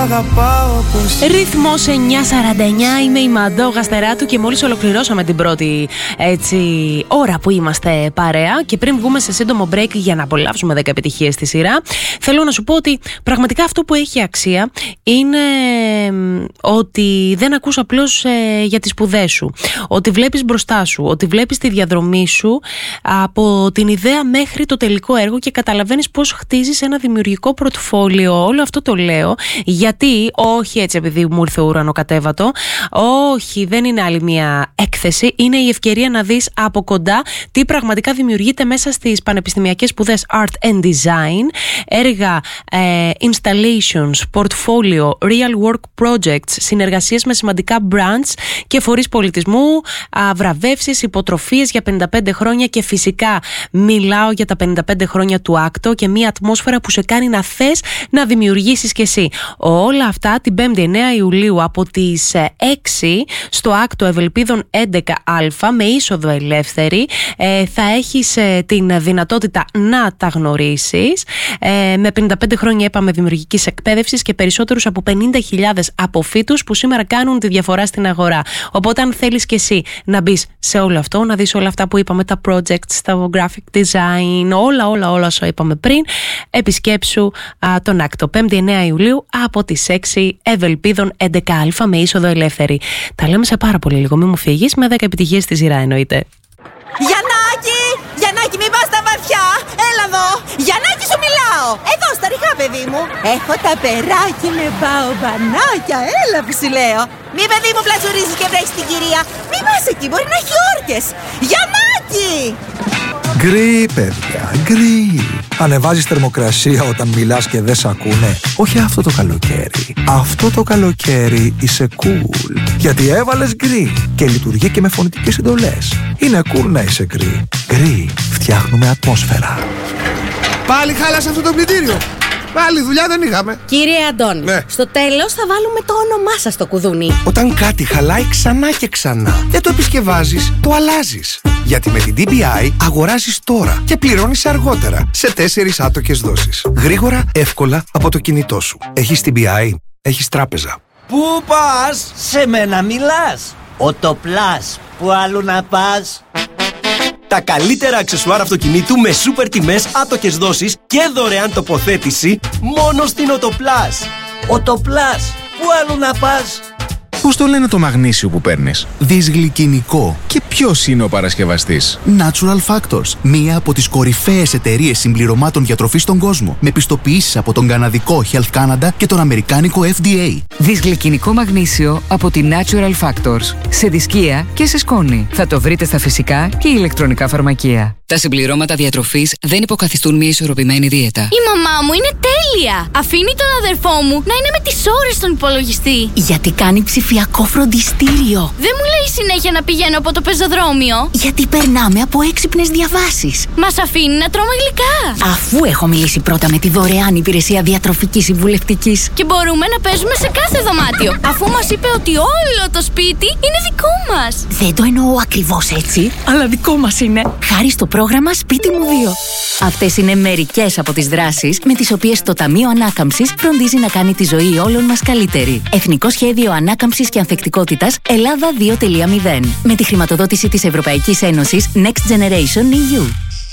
Ρυθμός 9:49, είμαι η Μαντώ Γαστεράτου και μόλις ολοκληρώσαμε την πρώτη ώρα που είμαστε παρέα. Και πριν βγούμε σε σύντομο break για να απολαύσουμε 10 επιτυχίες στη σειρά, θέλω να σου πω ότι πραγματικά αυτό που έχει αξία είναι ότι δεν ακούς απλώς για τις σπουδές σου, ότι βλέπεις μπροστά σου, ότι βλέπεις τη διαδρομή σου από την ιδέα μέχρι το τελικό έργο και καταλαβαίνεις πώς χτίζεις ένα δημιουργικό πορτφόλιο. Όλο αυτό το λέω γιατί, όχι έτσι επειδή μου ήρθε ο ουρανοκατέβατο, όχι, δεν είναι άλλη μια έκθεση, είναι η ευκαιρία να δεις από κοντά τι πραγματικά δημιουργείται μέσα στις πανεπιστημιακές σπουδές Art and Design, έργα, installations, portfolio, real work projects, συνεργασίες με σημαντικά brands και φορείς πολιτισμού, βραβεύσεις, υποτροφίες για 55 χρόνια και φυσικά μιλάω για τα 55 χρόνια του Άκτο και μια ατμόσφαιρα που σε κάνει να θες να δημιουργήσεις κι εσύ. Όλα αυτά την 5η 9 Ιουλίου από τις 6 στο Άκτο Ευελπίδων 11α με είσοδο ελεύθερη. Θα έχεις την δυνατότητα να τα γνωρίσεις. Με 55 χρόνια είπαμε δημιουργικής εκπαίδευσης και περισσότερους από 50.000 αποφύτους που σήμερα κάνουν τη διαφορά στην αγορά. Οπότε αν θέλεις κι εσύ να μπεις σε όλο αυτό, να δεις όλα αυτά που είπαμε, τα projects, τα graphic design, όλα όσα είπαμε πριν, επισκέψου τον Άκτο 5η 9 Ιουλίου από τις 6 Ευελπίδων 11α με είσοδο ελεύθερη. Τα λέμε σε πάρα πολύ λίγο, μην μου φύγεις, με 10 επιτυχίες στη σειρά εννοείται. Γιαννάκη, μην πας στα βαθιά! Έλα εδώ! Γιαννάκη, σου μιλάω! Εδώ στα ριχά, παιδί μου! Έχω τα περάκι με μπαομπανάκια! Έλα που σου λέω! Μη, παιδί μου, πλατσουρίζεις και βρέχεις την κυρία! Μη πας εκεί, μπορεί να έχει όρκες! Γιαννάκη! Γκρι, παιδιά, γκρι. Ανεβάζεις θερμοκρασία όταν μιλάς και δεν σ' ακούνε. Όχι αυτό το καλοκαίρι. Αυτό το καλοκαίρι είσαι cool. Γιατί έβαλες γκρι και λειτουργεί και με φωνητικές εντολές. Είναι cool να είσαι γκρι. Γκρι, φτιάχνουμε ατμόσφαιρα. Πάλι χάλασε αυτό το πλυντήριο. Πάλι δουλειά δεν είχαμε. Κύριε Αντών, ναι. Στο τέλος θα βάλουμε το όνομά σας στο κουδούνι. Όταν κάτι χαλάει ξανά και ξανά, δεν το επισκευάζεις, το αλλάζεις. Γιατί με την DBI αγοράζεις τώρα και πληρώνεις αργότερα σε 4 άτοκες δόσεις. Γρήγορα, εύκολα από το κινητό σου. Έχεις DBI, έχεις τράπεζα. Πού πας, σε μένα μιλάς. Οτοπλάς, που αλλού να πας. Τα καλύτερα αξεσουάρ αυτοκινήτου με σούπερ τιμές, άτοκες δόσεις και δωρεάν τοποθέτηση μόνο στην Οτοπλάς. Οτοπλάς, που αλλού να πας. Πώς το λένε το μαγνήσιο που παίρνεις? Δυσγλυκινικό. Και ποιος είναι ο παρασκευαστής? Natural Factors. Μία από τις κορυφαίες εταιρείες συμπληρωμάτων διατροφής στον κόσμο. Με πιστοποιήσεις από τον καναδικό Health Canada και τον αμερικάνικο FDA. Δυσγλυκινικό μαγνήσιο από τη Natural Factors. Σε δισκία και σε σκόνη. Θα το βρείτε στα φυσικά και ηλεκτρονικά φαρμακεία. Τα συμπληρώματα διατροφής δεν υποκαθιστούν μια ισορροπημένη δίαιτα. Η μαμά μου είναι τέλεια! Αφήνει τον αδερφό μου να είναι με τις ώρες στον υπολογιστή. Γιατί κάνει ψηφιακό φροντιστήριο. Δεν μου λέει συνέχεια να πηγαίνω από το πεζοδρόμιο. Γιατί περνάμε από έξυπνες διαβάσεις. Μας αφήνει να τρώμε γλυκά. Αφού έχω μιλήσει πρώτα με τη δωρεάν υπηρεσία διατροφικής συμβουλευτικής. Και μπορούμε να παίζουμε σε κάθε δωμάτιο. Αφού μας είπε ότι όλο το σπίτι είναι δικό μας. Δεν το εννοώ ακριβώς έτσι, αλλά δικό μας είναι. Χάρη στο πρόγραμμα Σπίτι μου 2. Αυτές είναι μερικές από τις δράσεις με τις οποίες το Ταμείο Ανάκαμψης φροντίζει να κάνει τη ζωή όλων μας καλύτερη. Εθνικό Σχέδιο Ανάκαμψης και Ανθεκτικότητας Ελλάδα 2.0. Με τη χρηματοδότηση της Ευρωπαϊκής Ένωσης Next Generation EU.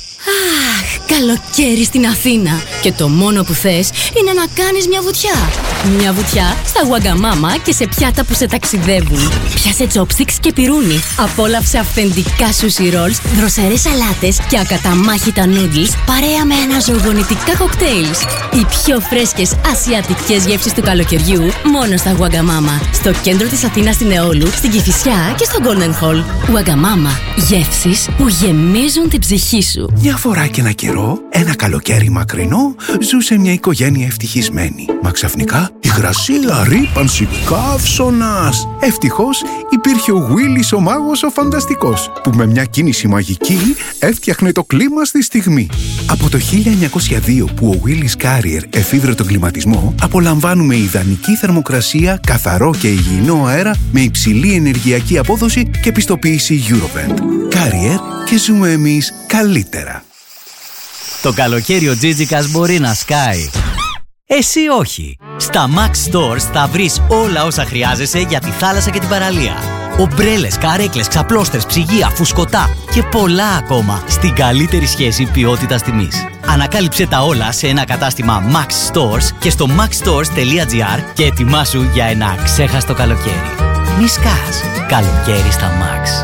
Αχ, καλοκαίρι στην Αθήνα. Και το μόνο που θες είναι να κάνεις μια βουτιά. Μια βουτιά στα Wagamama και σε πιάτα που σε ταξιδεύουν. Πιάσε chopsticks και πυρούνι. Απόλαυσε αυθεντικά sushi rolls, δροσερές σαλάτες και ακαταμάχητα noodles παρέα με αναζωογονητικά κοκτέιλς. Οι πιο φρέσκες ασιατικές γεύσεις του καλοκαιριού μόνο στα Wagamama. Στο κέντρο της Αθήνας στην Εόλου, στην Κηφισιά και στο Golden Hall. Wagamama. Γεύσεις που γεμίζουν την ψυχή σου. Μια φορά και ένα καιρό, ένα καλοκαίρι μακρινό, ζούσε μια οικογένεια ευτυχισμένη. Μα ξαφνικά υγρασία, ρύπανση, καύσωνας. Ευτυχώς υπήρχε ο Willis ο μάγος ο φανταστικός, που με μια κίνηση μαγική έφτιαχνε το κλίμα στη στιγμή. Από το 1902 που ο Willis Carrier εφήβρε τον κλιματισμό, απολαμβάνουμε ιδανική θερμοκρασία, καθαρό και υγιεινό αέρα με υψηλή ενεργειακή απόδοση και πιστοποίηση Eurovent. Carrier, και ζούμε εμείς καλύτερα. Το καλοκαίρι ο Τζίτζικας μπορεί να σκάει. Εσύ όχι. Στα Max Stores θα βρεις όλα όσα χρειάζεσαι για τη θάλασσα και την παραλία. Ομπρέλες, καρέκλες, ξαπλώστρες, ψυγεία, φουσκωτά και πολλά ακόμα στην καλύτερη σχέση ποιότητας-τιμής. Ανακάλυψε τα όλα σε ένα κατάστημα Max Stores και στο maxstores.gr και ετοιμάσου για ένα ξέχαστο καλοκαίρι. Μη σκάς. Καλοκαίρι στα Max.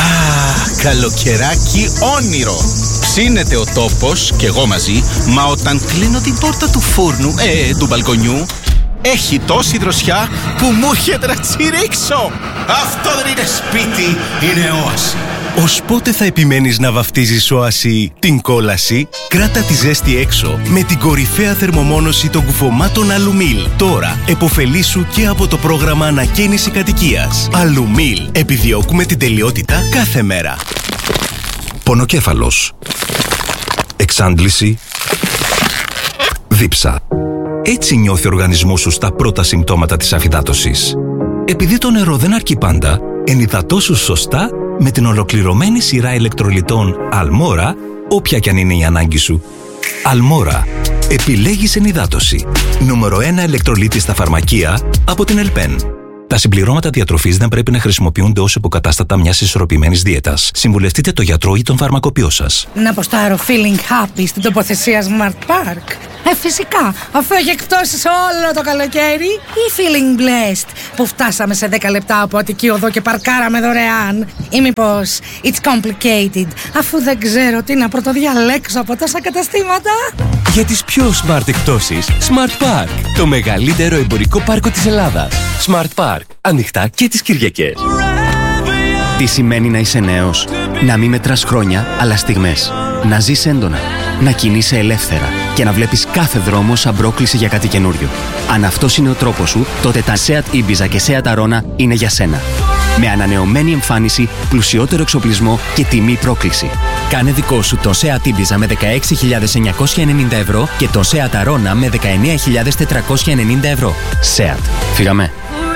Καλοκαιράκι όνειρο. Ψήνεται ο τόπος και εγώ μαζί, μα όταν κλείνω την πόρτα του φούρνου, του μπαλκονιού, έχει τόση δροσιά που μου έρχεται να τσιρίξω. Αυτό δεν είναι σπίτι, είναι όαση. Ως πότε θα επιμένεις να βαφτίζεις όαση την κόλαση? Κράτα τη ζέστη έξω με την κορυφαία θερμομόνωση των κουφωμάτων Αλουμίλ. Τώρα επωφελήσου και από το πρόγραμμα ανακαίνιση κατοικίας. Αλουμίλ. Επιδιώκουμε την τελειότητα κάθε μέρα. Πονοκέφαλος. Εξάντληση. Δίψα. Έτσι νιώθει ο οργανισμός σου στα πρώτα συμπτώματα της αφυδάτωσης. Επειδή το νερό δεν αρκεί πάντα, ενυδατώσου σωστά με την ολοκληρωμένη σειρά ηλεκτρολιτών Αλμόρα, όποια κι αν είναι η ανάγκη σου. Αλμόρα. Επιλέγεις ενυδάτωση. Νούμερο 1 ηλεκτρολίτη στα φαρμακεία από την Ελπέν. Τα συμπληρώματα διατροφής δεν πρέπει να χρησιμοποιούνται ως υποκατάστατα μιας ισορροπημένης δίαιτας. Συμβουλευτείτε το γιατρό ή τον φαρμακοποιό σας. Να αποστάρω feeling happy στην τοποθεσία Smart Park. Φυσικά, αφού έχει εκπτώσεις όλο το καλοκαίρι, ή feeling blessed που φτάσαμε σε 10 λεπτά από Αττική Οδό και παρκάραμε δωρεάν. Ή μήπως it's complicated, αφού δεν ξέρω τι να πρωτοδιαλέξω από τόσα καταστήματα. Για τις πιο smart εκπτώσεις, Smart Park, το μεγαλύτερο εμπορικό πάρκο της Ελλάδας. Smart Park, ανοιχτά και τις Κυριακές. Τι σημαίνει να είσαι νέος? Να μην μετράς χρόνια, αλλά στιγμές. Να ζεις έντονα, να κινείσαι ελεύθερα και να βλέπεις κάθε δρόμο σαν πρόκληση για κάτι καινούριο. Αν αυτός είναι ο τρόπος σου, τότε τα Seat Ibiza και Seat Arona είναι για σένα. Με ανανεωμένη εμφάνιση, πλουσιότερο εξοπλισμό και τιμή πρόκληση. Κάνε δικό σου το Seat Ibiza με 16.990 ευρώ και το Seat Arona με 19.490 ευρώ. Seat. Φύγαμε.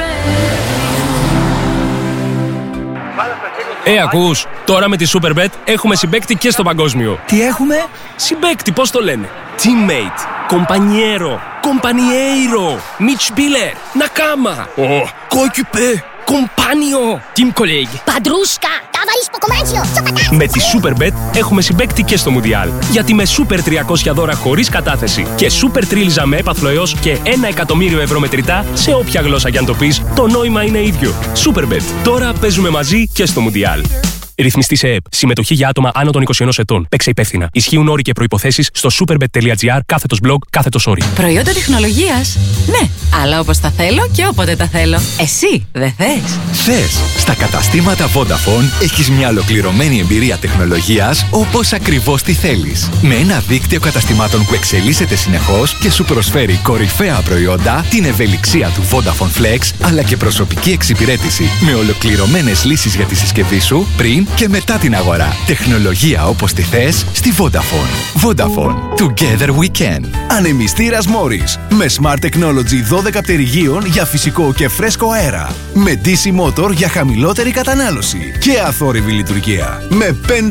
Ακούς, τώρα με τη Superbet έχουμε συμπαίκτη και στο παγκόσμιο. Τι έχουμε? Συμπαίκτη, πώς το λένε? Teammate, compañero, compañeiro, Mitspieler, Nakama, coéquipier, compagno, team colleague. Παντρούσκα, ταβαρίσπο κομμάτσιο. Με τη Superbet έχουμε συμπαίκτη και στο Μουντιάλ. Γιατί με Super 300 δώρα χωρίς κατάθεση και Super Τρίλιζα με έπαθλο έως και 1 εκατομμύριο ευρώ μετρητά σε όποια γλώσσα κι αν το πεις, το νόημα είναι ίδιο. Superbet. Τώρα παίζουμε μαζί και στο Μουντιάλ. Ρυθμιστή σε ΕΕΠ. Συμμετοχή για άτομα άνω των 21 ετών. Παίξε υπεύθυνα. Ισχύουν όροι και προϋποθέσεις στο superbet.gr/blog/sorry. Προϊόντα τεχνολογίας. Ναι, αλλά όπως τα θέλω και όποτε τα θέλω. Εσύ δεν θες? Θες. Στα καταστήματα Vodafone έχεις μια ολοκληρωμένη εμπειρία τεχνολογίας όπως ακριβώς τη θέλεις. Με ένα δίκτυο καταστημάτων που εξελίσσεται συνεχώς και σου προσφέρει κορυφαία προϊόντα, την ευελιξία του Vodafone Flex, αλλά και προσωπική εξυπηρέτηση με ολοκληρωμένες λύσεις για τη συσκευή σου πριν και μετά την αγορά. Τεχνολογία όπως τη θες στη Vodafone. Vodafone. Together we can. Ανεμιστήρας Morris. Με Smart Technology 12 πτερυγίων για φυσικό και φρέσκο αέρα. Με DC Motor για χαμηλότερη κατανάλωση. Και αθόρυβη λειτουργία. Με 5